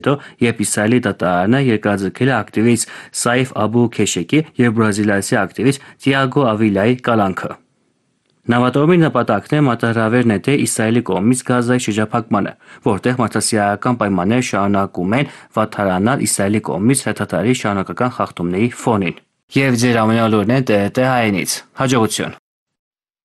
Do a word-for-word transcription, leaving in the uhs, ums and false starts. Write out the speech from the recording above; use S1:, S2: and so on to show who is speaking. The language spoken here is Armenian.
S1: հետո, երբ Իսրայելի դատարանը երկարաձգել է ակտիվիստ Սայֆ Աբու Քեշեկի և բրազիլացի ակտիվիստ Տիագո Ավիլայի կալանքը։ Նավատորմի նպատակն է մարտահրավեր նետել Իսրայելի կողմից Գազայի շրջափակմանը, որտեղ մարդասիրական պայմաններ շարունակում են վատթարանալ Իսրայելի կողմից հրթիռի շարունակական խախտումների ֆոնին։ Եվ ձեր ամենօրյա լուրն է T T T հայերենից։ Հաջողություն։